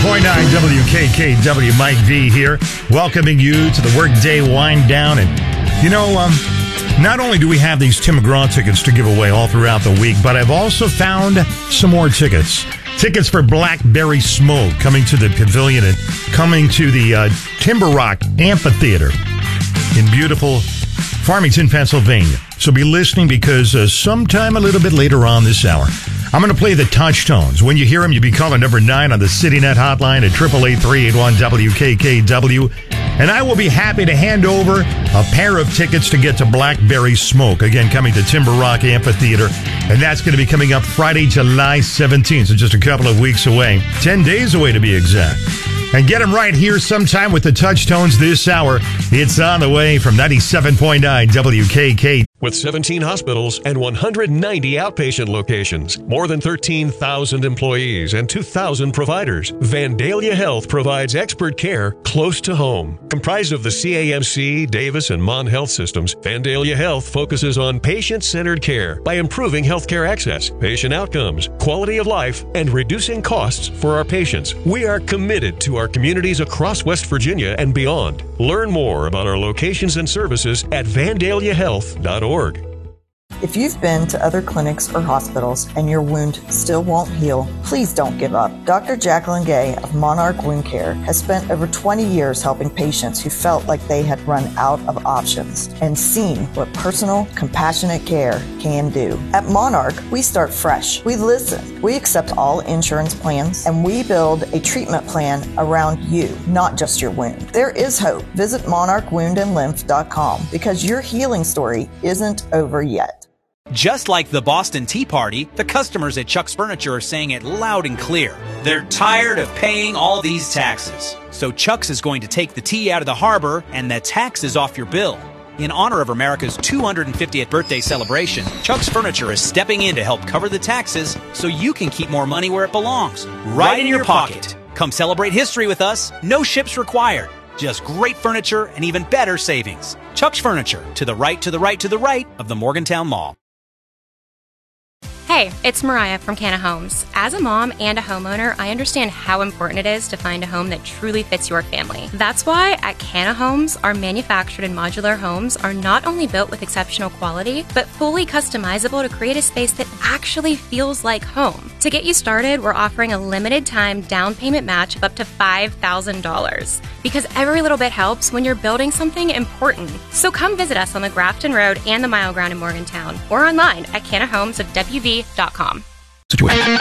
WKKW, Mike V here, welcoming you to the Workday Wind Down. And, not only do we have these Tim McGraw tickets to give away all throughout the week, but I've also found some more tickets. Tickets for Blackberry Smoke coming to the pavilion and coming to the Timber Rock Amphitheater in beautiful Farmington, Pennsylvania. So be listening because sometime a little bit later on this hour, I'm going to play the touch tones. When you hear them, you be calling number 9 on the CityNet hotline at 888-381-WKKW. And I will be happy to hand over a pair of tickets to get to Blackberry Smoke. Again, coming to Timber Rock Amphitheater. And that's going to be coming up Friday, July 17th. So just a couple of weeks away. 10 days away to be exact. And get them right here sometime with the touch tones this hour. It's on the way from 97.9 WKK. With 17 hospitals and 190 outpatient locations, more than 13,000 employees and 2,000 providers, Vandalia Health provides expert care close to home. Comprised of the CAMC, Davis, and Mon Health systems, Vandalia Health focuses on patient-centered care by improving healthcare access, patient outcomes, quality of life, and reducing costs for our patients. We are committed to our communities across West Virginia and beyond. Learn more about our locations and services at vandaliahealth.org. If you've been to other clinics or hospitals and your wound still won't heal, please don't give up. Dr. Jacqueline Gay of Monarch Wound Care has spent over 20 years helping patients who felt like they had run out of options and seen what personal, compassionate care can do. At Monarch, we start fresh. We listen. We accept all insurance plans, and we build a treatment plan around you, not just your wound. There is hope. Visit monarchwoundandlymph.com because your healing story isn't over yet. Just like the Boston Tea Party, the customers at Chuck's Furniture are saying it loud and clear. They're tired of paying all these taxes. So Chuck's is going to take the tea out of the harbor and the taxes off your bill. In honor of America's 250th birthday celebration, Chuck's Furniture is stepping in to help cover the taxes so you can keep more money where it belongs, right in your pocket. Come celebrate history with us. No ships required. Just great furniture and even better savings. Chuck's Furniture, to the right, to the right, to the right of the Morgantown Mall. Hey, it's Mariah from Canna Homes. As a mom and a homeowner, I understand how important it is to find a home that truly fits your family. That's why at Canna Homes, our manufactured and modular homes are not only built with exceptional quality, but fully customizable to create a space that actually feels like home. To get you started, we're offering a limited time down payment match of up to $5,000. Because every little bit helps when you're building something important. So come visit us on the Grafton Road and the Mile Ground in Morgantown, or online at cannahomesofwv.com. Situation.